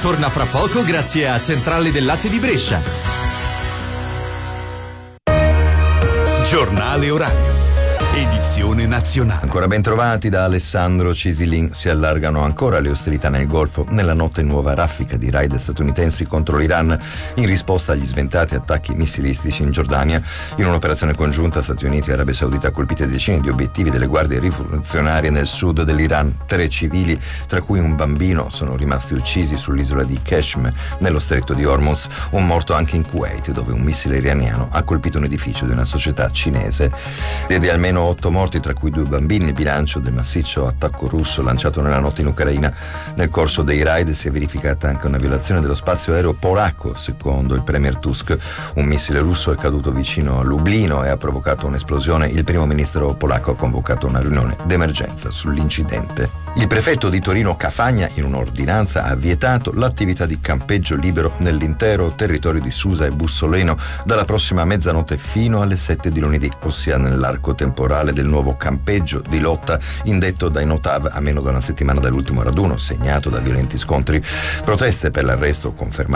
torna fra poco grazie a Centrale del Latte di Brescia. Giornale orario. Edizione nazionale. Ancora ben trovati da Alessandro Cisilin. Si allargano ancora le ostilità nel Golfo. Nella notte nuova raffica di raid statunitensi contro l'Iran in risposta agli sventati attacchi missilistici in Giordania. In un'operazione congiunta Stati Uniti e Arabia Saudita colpite decine di obiettivi delle guardie rivoluzionarie nel sud dell'Iran. 3 civili, tra cui un bambino, sono rimasti uccisi sull'isola di Keshm nello stretto di Hormuz. Un morto anche in Kuwait, dove un missile iraniano ha colpito un edificio di una società cinese. Ed almeno 8 morti, tra cui 2 bambini, il bilancio del massiccio attacco russo lanciato nella notte in Ucraina. Nel corso dei raid si è verificata anche una violazione dello spazio aereo polacco, secondo il premier Tusk. Un missile russo è caduto vicino a Lublino e ha provocato un'esplosione. Il primo ministro polacco ha convocato una riunione d'emergenza sull'incidente. Il prefetto di Torino Cafagna, in un'ordinanza, ha vietato l'attività di campeggio libero nell'intero territorio di Susa e Bussoleno dalla prossima mezzanotte fino alle 7 di lunedì, ossia nell'arco temporale del nuovo campeggio di lotta indetto dai Notav a meno di una settimana dall'ultimo raduno segnato da violenti scontri. Proteste per l'arresto confermato